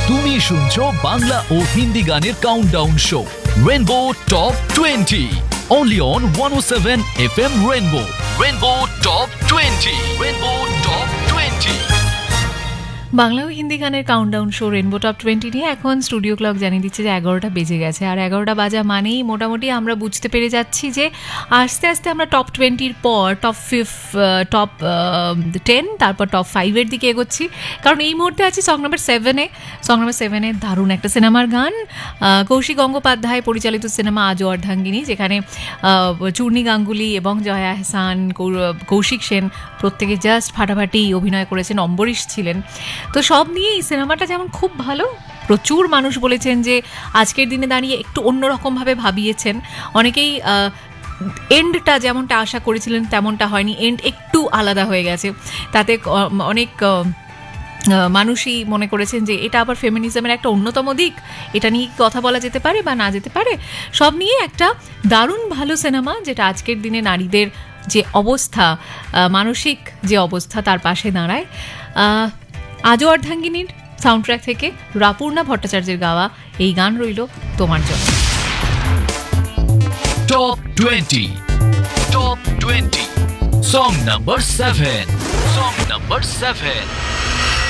তুমি শুনছো বাংলা ও হিন্দি গানের countdown show rainbow top 20 only on 107 FM Rainbow. Rainbow Top 20. Rainbow Top 20. Bangla ও হিন্দি গানের কাউন্টডাউন শো রেনবো টপ 20 নিয়ে এখন স্টুডিও ক্লক জানিয়ে দিচ্ছে যে 11টা বেজে গেছে। আর 11টা বাজা মানেই মোটামুটি আমরা বুঝতে পেরে যাচ্ছি যে আস্তে আস্তে আমরা টপ 20-র পর টপ 10, তারপর টপ 5-এর দিকে এগোচ্ছি। কারণ এই মুহূর্তে আছি সং নাম্বার 7-এ। সং নাম্বার 7-এ দারুণ একটা সিনেমার গান, কৌশিক গঙ্গোপাধ্যায় পরিচালিত সিনেমা আজও অর্ধাঙ্গিনী, যেখানে চূর্ণী গাঙ্গুলি এবং জয়া আহসান, কৌশিক সেন প্রত্যেকে জাস্ট ফাটাফাটি অভিনয় করেছেন, অম্বরীশ ছিলেন। তো সব নিয়ে এই সিনেমাটা যেমন খুব ভালো, প্রচুর মানুষ বলেছেন যে আজকের দিনে দাঁড়িয়ে একটু অন্যরকমভাবে ভাবিয়েছেন। অনেকেই এন্ডটা যেমনটা আশা করেছিলেন তেমনটা হয়নি, এন্ড একটু আলাদা হয়ে গেছে। তাতে অনেক মানুষই মনে করেছেন যে এটা আবার ফেমিনিজমের একটা অন্যতম দিক, এটা নিয়ে কথা বলা যেতে পারে বা না যেতে পারে। সব নিয়ে একটা দারুণ ভালো সিনেমা, যেটা আজকের দিনে নারীদের যে অবস্থা, মানসিক যে অবস্থা, তার পাশে দাঁড়ায়। আজও অর্ধাঙ্গিনীর সাউন্ডট্র্যাক থেকে রাপূর্ণা ভট্টাচার্যের গাওয়া এই গান রইল তোমার জন্য। Top 20. Top 20. Song number 7. Song number 7.